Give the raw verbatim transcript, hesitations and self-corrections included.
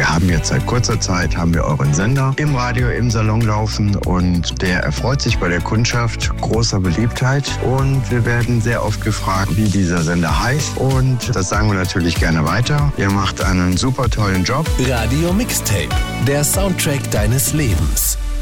Wir haben jetzt seit kurzer Zeit, haben wir euren Sender im Radio, im Salon laufen und der erfreut sich bei der Kundschaft großer Beliebtheit und wir werden sehr oft gefragt, wie dieser Sender heißt und das sagen wir natürlich gerne weiter. Ihr macht einen super tollen Job. Radio Mixtape, der Soundtrack deines Lebens.